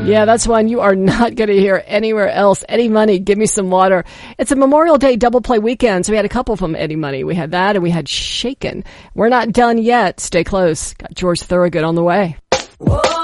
Yeah, that's one you are not going to hear anywhere else. Eddie Money, Give Me Some Water. It's a Memorial Day double play weekend, so we had a couple from Eddie Money. We had that, and we had Shaken. We're not done yet. Stay close. Got George Thorogood on the way. Whoa.